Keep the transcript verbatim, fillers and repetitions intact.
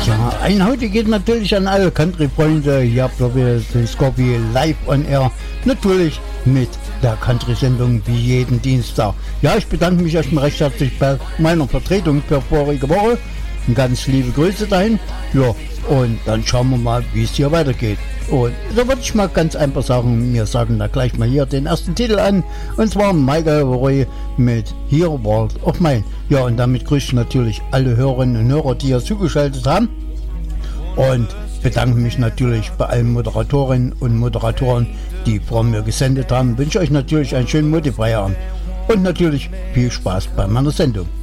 Ja, ein heute geht natürlich an alle Country-Freunde. Hier habt ihr wieder den Scorpio live on air. Natürlich mit der Country-Sendung wie jeden Dienstag. Ja, ich bedanke mich erstmal recht herzlich bei meiner Vertretung für vorige Woche. Ganz liebe Grüße dahin. Ja, und dann schauen wir mal, wie es hier weitergeht. Und da würde ich mal ganz einfach sagen, wir sagen da gleich mal hier den ersten Titel an. Und zwar Michael Roy mit Here World of Mine. Ja, und damit grüße ich natürlich alle Hörerinnen und Hörer, die hier zugeschaltet haben. Und bedanke mich natürlich bei allen Moderatorinnen und Moderatoren, die vor mir gesendet haben. Wünsche euch natürlich einen schönen Motivfeierabend und natürlich viel Spaß bei meiner Sendung.